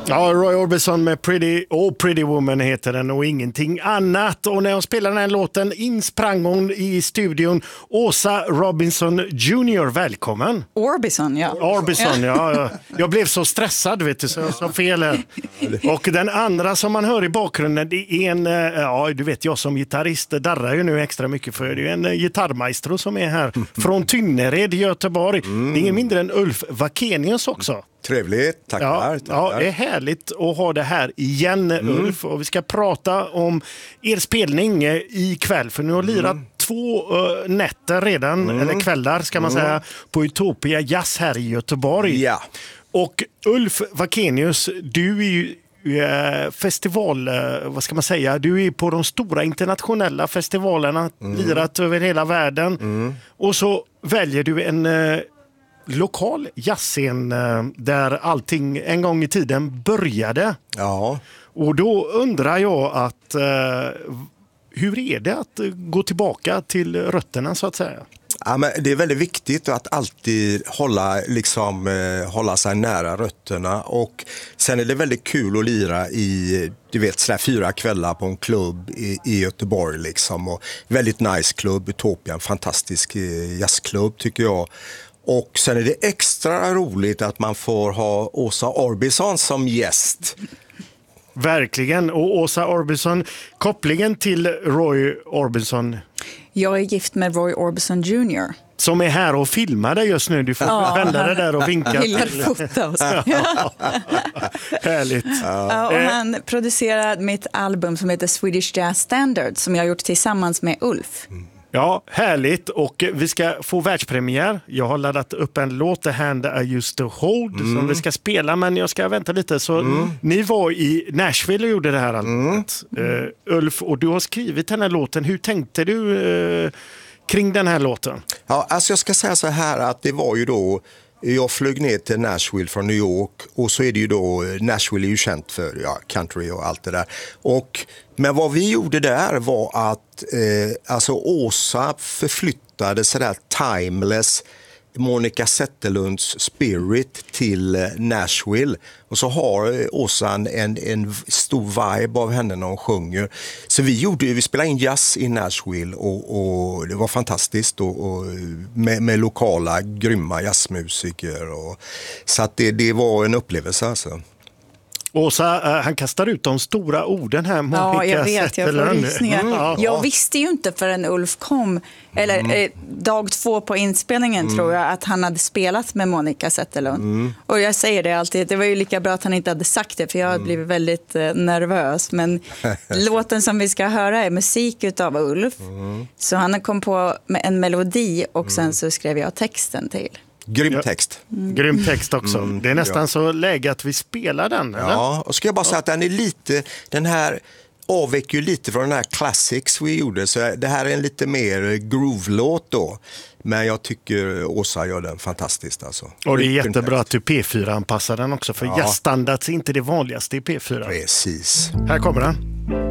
Ja, Roy Orbison med Pretty Woman heter den och ingenting annat. Och när jag spelade den här låten insprang hon i studion. Åsa Robinson Jr. Välkommen. Orbison, ja. Orbison, ja. Jag blev så stressad, vet du, så jag sa fel här. Och den andra som man hör i bakgrunden, det är en, ja du vet jag som gitarrist darrar ju nu extra mycket för det är en gitarrmaestro som är här från Tynnered i Göteborg. Det är ingen mindre än Ulf Wakenius också. Trevligt, tackar. Ja, det är härligt att ha det här igen, Ulf. Och vi ska prata om er spelning ikväll. För nu har lirat 2 nätter redan, eller kvällar ska man säga, på Utopia Jazz här i Göteborg. Ja. Och Ulf Wakenius, du är ju festival, vad ska man säga, du är på de stora internationella festivalerna, lirat över hela världen. Och så väljer du en lokal jazzscen där allting en gång i tiden började. Ja. Och då undrar jag att hur är det att gå tillbaka till rötterna så att säga? Ja, men det är väldigt viktigt att alltid hålla sig nära rötterna, och sen är det väldigt kul att lira i, du vet, sådär 4 kvällar på en klubb i Göteborg liksom, och väldigt nice klubb, Utopia, en fantastisk jazzklubb tycker jag. Och sen är det extra roligt att man får ha Åsa Orbison som gäst. Verkligen, och Åsa Orbison, kopplingen till Roy Orbison. Jag är gift med Roy Orbison Jr. Som är här och filmar dig just nu. Du får vända dig där och vinka. Gillar fotos. Härligt. Ja, och han producerade mitt album som heter Swedish Jazz Standard som jag har gjort tillsammans med Ulf. Ja, härligt. Och vi ska få världspremiär. Jag har laddat upp en låt, The Hand I Used To Hold, som vi ska spela, men jag ska vänta lite. Så ni var i Nashville och gjorde det här albumet. Ulf, och du har skrivit den här låten. Hur tänkte du kring den här låten? Ja, alltså jag ska säga så här att det var ju då, jag flög ner till Nashville från New York, och så är det ju då, Nashville är ju känt för country och allt det där. Men vad vi gjorde där var att alltså Åsa förflyttade sådär timeless Monica Zetterlunds spirit till Nashville, och så har Åsa en stor vibe av henne när hon sjunger. Så vi spelade in jazz i Nashville, och det var fantastiskt, och med lokala grymma jazzmusiker, och så att det var en upplevelse alltså. Åsa, han kastar ut de stora orden här. Ja, jag vet, jag får rysningar. Jag visste ju inte förrän Ulf kom, eller dag 2 på inspelningen tror jag, att han hade spelat med Monica Zetterlund. Och jag säger det alltid, det var ju lika bra att han inte hade sagt det, för jag hade blivit väldigt nervös. Men låten som vi ska höra är musik utav Ulf. Så han kom på med en melodi, och sen så skrev jag texten till. Grym text. Grym text också. Det är nästan så läge att vi spelar den, eller? Ja, och ska jag bara säga att den här avviker ju lite från den här classics vi gjorde, så det här är en lite mer groove-låt då. Men jag tycker Åsa gör den fantastiskt alltså. Och det är jättebra att du P4-anpassar den också, för jazzstandards är inte det vanligaste i P4. Precis. Här kommer den.